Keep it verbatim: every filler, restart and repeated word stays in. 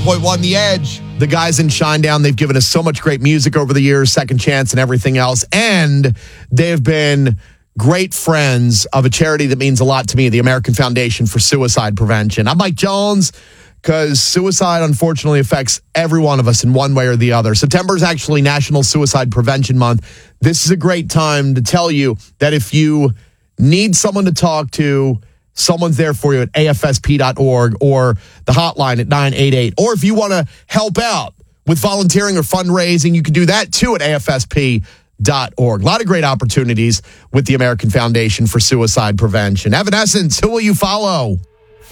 point one The Edge. The guys in Shinedown, they've given us so much great music over the years, Second Chance and everything else. And they've been great friends of a charity that means a lot to me, the American Foundation for Suicide Prevention. I'm Mike Jones, because suicide, unfortunately, affects every one of us in one way or the other. September is actually National Suicide Prevention Month. This is a great time to tell you that if you need someone to talk to, someone's there for you at A F S P dot org or the hotline at nine eight eight. Or if you want to help out with volunteering or fundraising, you can do that too at A F S P dot org. A lot of great opportunities with the American Foundation for Suicide Prevention. Evanescence, who will you follow?